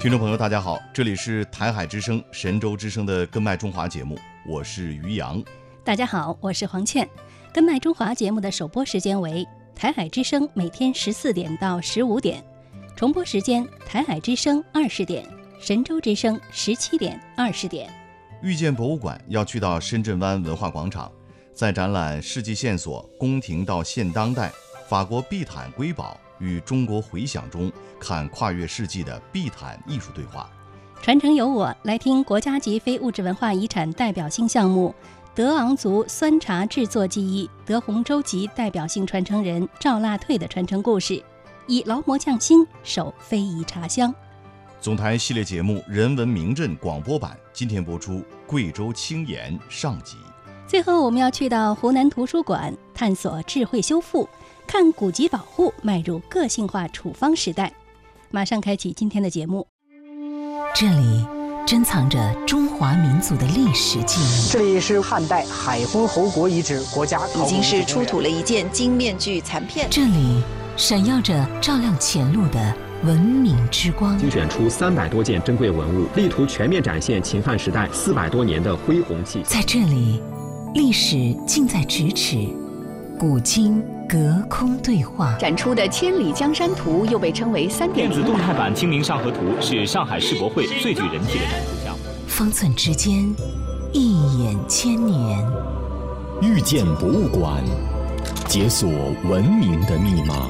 听众朋友大家好，这里是台海之声神州之声的根脉中华节目，我是于洋。 大家好，我是黄倩。根脉中华节目的首播时间为台海之声每天14点到15点，重播时间台海之声20点，神州之声17点、20点。 遇见博物馆要去到深圳湾文化广场，在展览世纪线索宫廷到现当代法国碧潭瑰宝与中国回响中看跨越世纪的碧潭艺术对话。 传承由我来听国家级非物质文化遗产代表性项目德昂族酸茶制作技艺德宏州籍代表性传承人赵腊退的传承故事，以劳模匠心守非遗茶香。 总台系列节目人文名镇广播版今天播出贵州青岩上集。 最后我们要去到湖南图书馆探索智慧修复，看古籍保护迈入个性化处方时代。马上开启今天的节目。 这里珍藏着中华民族的历史记忆， 这里是汉代海昏侯国遗址国家考古已经是出土了一件金面具残片， 这里闪耀着照亮前路的文明之光， 精选出300多件珍贵文物，力图全面展现秦汉时代400多年的恢弘气。 在这里，历史近在咫尺，古今隔空对话。 展出的《千里江山图》又被称为3.0 电子动态版《清明上河图》是上海世博会最具人气的展出项目。 方寸之间，一眼千年。 遇见博物馆，解锁文明的密码。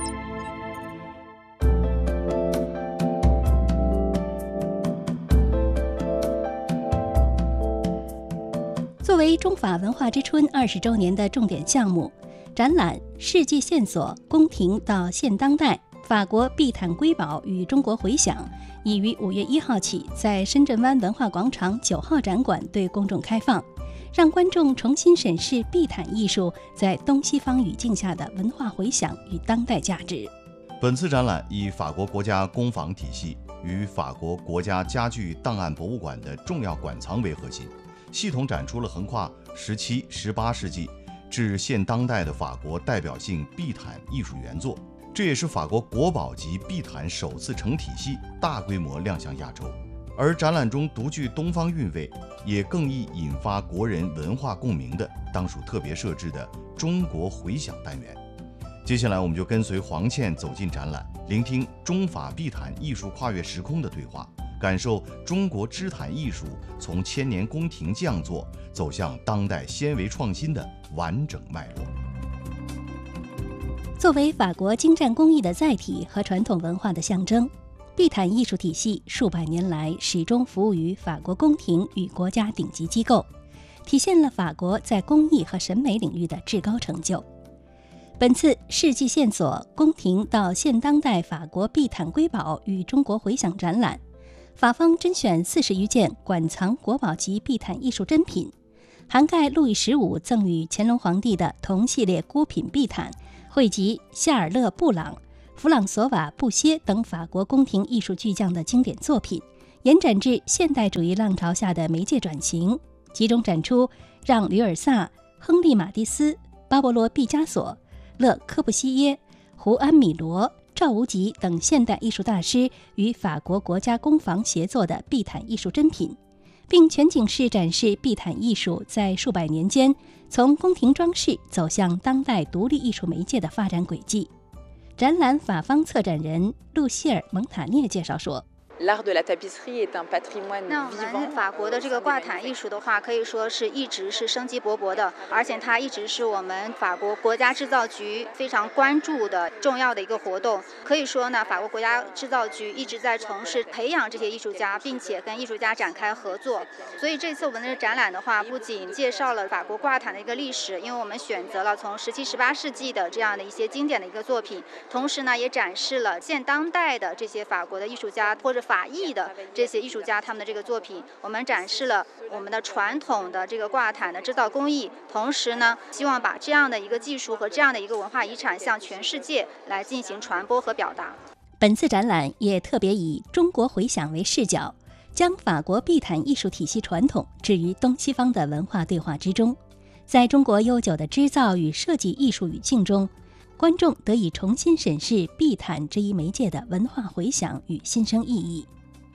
作为中法文化之春20周年的重点项目，展览世纪线索宫廷到现当代法国碧潭瑰宝与中国回响已于5月1号起在深圳湾文化广场9号展馆对公众开放，让观众重新审视碧潭艺术在东西方语境下的文化回响与当代价值。 本次展览以法国国家工坊体系与法国国家家具档案博物馆的重要馆藏为核心，系统展出了横跨17、18世纪至现当代的法国代表性碧潭艺术原作，这也是法国国宝级碧潭首次成体系大规模亮相亚洲。而展览中独具东方韵味，也更易引发国人文化共鸣的，当属特别设置的中国回响单元。接下来我们就跟随黄倩走进展览，聆听中法碧潭艺术跨越时空的对话，感受中国织坛艺术从千年宫廷匠作走向当代纤维创新的完整脉络。 作为法国精湛工艺的载体和传统文化的象征，碧潭艺术体系数百年来始终服务于法国宫廷与国家顶级机构，体现了法国在工艺和审美领域的至高成就。本次世纪线索宫廷到现当代法国碧潭瑰宝与中国回响展览，法方甄选40余件馆藏国宝级碧潭艺术珍品，涵盖路易15赠予乾隆皇帝的同系列孤品碧潭，汇集夏尔勒·布朗、弗朗索瓦·布歇等法国宫廷艺术巨匠的经典作品，延展至现代主义浪潮下的媒介转型，集中展出让·吕尔萨、亨利·马蒂斯、巴勃罗·毕加索、勒·科布西耶、胡安·米罗、赵无极等现代艺术大师与法国国家工坊协作的碧潭艺术珍品，并全景式展示碧潭艺术在数百年间从宫廷装饰走向当代独立艺术媒介的发展轨迹。展览法方策展人露西尔·蒙塔涅介绍说， 那我们法国的这个挂毯艺术的话，可以说是一直是生机勃勃的，而且它一直是我们法国国家制造局非常关注的重要的一个活动。可以说呢，法国国家制造局一直在从事培养这些艺术家，并且跟艺术家展开合作。所以这次我们的展览的话，不仅介绍了法国挂毯的一个历史，因为我们选择了从17、18世纪的这样的一些经典的一个作品，同时呢，也展示了现当代的这些法国的艺术家或者法裔的这些艺术家他们的这个作品，我们展示了我们的传统的这个挂毯的制造工艺，同时呢，希望把这样的一个技术和这样的一个文化遗产向全世界来进行传播和表达。 本次展览也特别以中国回响为视角，将法国碧潭艺术体系传统置于东西方的文化对话之中，在中国悠久的织造与设计艺术语境中，观众得以重新审视碧潭这一媒介的文化回响与新生意义。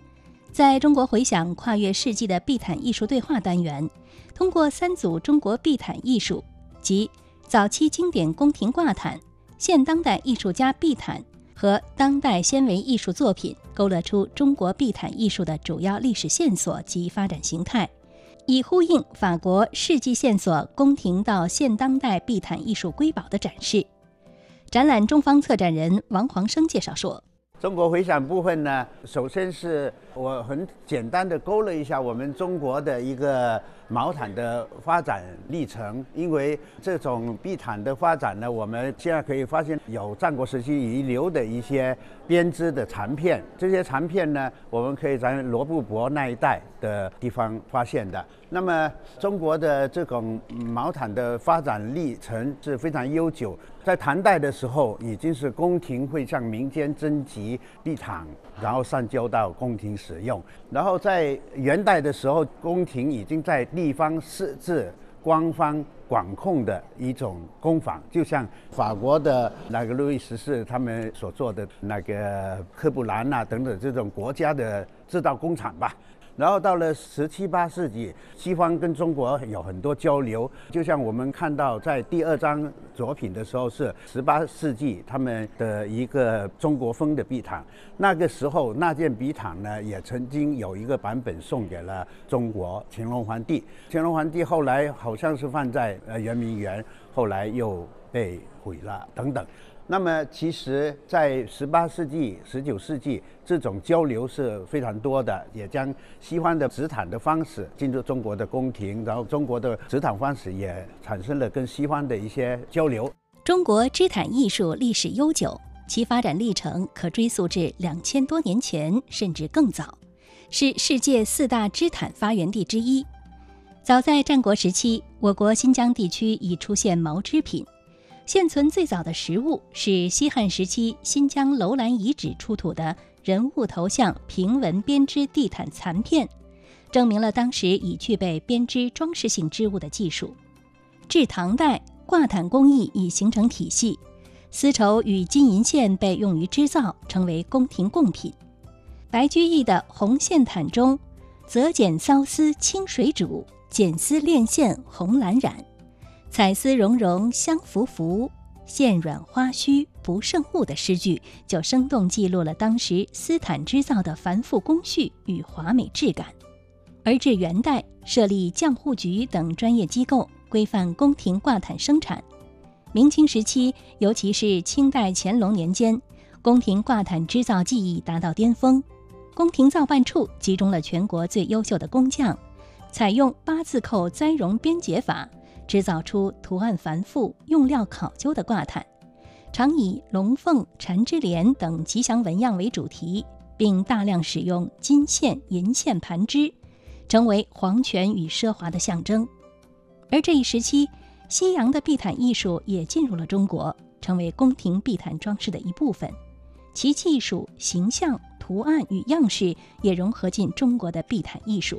在中国回响跨越世纪的碧毯艺术对话单元，通过3组中国碧毯艺术，即早期经典宫廷挂毯、现当代艺术家碧毯和当代纤维艺术作品，勾勒出中国碧毯艺术的主要历史线索及发展形态，以呼应法国世纪线索宫廷到现当代碧毯艺术瑰宝的展示。展览中方策展人王煌生介绍说， 中国回响部分呢，首先是我很简单的勾勒一下我们中国的一个毛毯的发展历程。因为这种碧毯的发展呢，我们现在可以发现有战国时期遗留的一些编织的残片，这些残片呢，我们可以在罗布泊那一带的地方发现的。那么中国的这种毛毯的发展历程是非常悠久，在唐代的时候已经是宫廷会向民间征集碧毯，然后上交到宫廷使用。然后在元代的时候，宫廷已经在地方设置官方管控的一种工坊，就像法国的那个路易14他们所做的那个科布兰啊等等这种国家的制造工厂吧。然后到了17、18世纪，西方跟中国有很多交流，就像我们看到在第2张作品的时候是18世纪他们的一个中国风的碧毯，那个时候那件碧毯呢也曾经有一个版本送给了中国乾隆皇帝，乾隆皇帝后来好像是放在圆明园，后来又被毁了等等。那么其实在18世纪、19世纪这种交流是非常多的，也将西方的织毯的方式进入中国的宫廷，然后中国的织毯方式也产生了跟西方的一些交流。 中国织毯艺术历史悠久，其发展历程可追溯至2000多年前，甚至更早，是世界4大织毯发源地之一。早在战国时期，我国新疆地区已出现毛织品。现存最早的实物是西汉时期新疆楼兰遗址出土的人物头像平纹编织地毯残片，证明了当时已具备编织装饰性织物的技术。至唐代，挂毯工艺已形成体系，丝绸与金银线被用于织造，成为宫廷贡品。白居易的红线毯中，则剪骚丝清水煮，剪丝炼线红蓝染。彩丝融融香浮浮，线软花虚不胜物的诗句，就生动记录了当时丝毯织造的繁复工序与华美质感。而至元代，设立匠户局等专业机构，规范宫廷挂毯生产。明清时期，尤其是清代乾隆年间，宫廷挂毯织造技艺达到巅峰。宫廷造办处集中了全国最优秀的工匠，采用8字扣栽绒编结法，制造出图案繁复、用料考究的挂毯，常以龙凤、缠枝莲等吉祥纹样为主题，并大量使用金线、银线盘织，成为皇权与奢华的象征。而这一时期，西洋的碧毯艺术也进入了中国，成为宫廷碧毯装饰的一部分，其技术、形象、图案与样式也融合进中国的碧毯艺术。